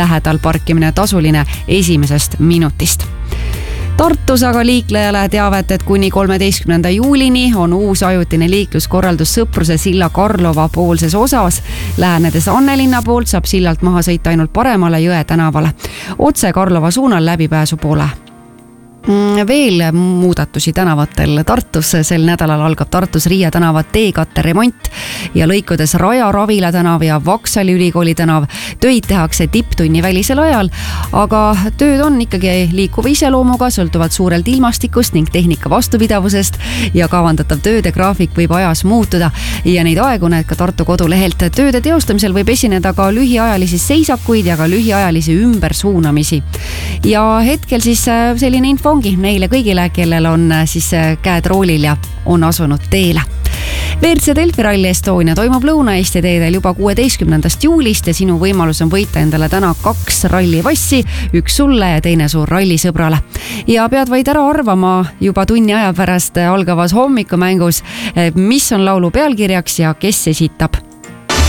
lähedal parkimine tasuline 1 minutist. Tartus aga liiklejale teavet, et kuni 13. juulini on uus ajutine liikluskorraldus Sõpruse silla Karlova poolses osas. Lähenedes Annelinna poolt saab sillalt maha sõita ainult paremale Jõe tänavale. Otse Karlova suunal läbipääsu pole. Veel muudatusi tänavatel Tartus. Sel nädalal algab Tartus Riia tänava teekatte remont ja lõikudes Raja Ravila tänav ja Vaksali ülikooli tänav töid tehakse tipptunni välisel ajal, aga tööd on ikkagi liikuva iseloomuga, sõltuvad suurelt ilmastikust ning tehnika vastupidavusest ja kavandatav tööde graafik võib ajas muutuda ja neid aegu näed ka Tartu kodulehelt. Tööde teostamisel võib esineda ka lühiajalisi seisakuid ja ka lühiajalisi ümbersuunamisi. Ja hetkel siis selline info ongi neile kõigile, kellel on siis käed roolil ja on asunud teele. WRC Delfi Rally Estonia toimub Lõuna-Eesti teedel juba 16. juulist ja sinu võimalus on võita endale täna 2 rallivassi, 1 sulle ja teine suur rallisõbrale. Ja pead vaid ära arvama juba tunni aja pärast algavas hommikumängus, mis on laulu pealkirjaks ja kes esitab.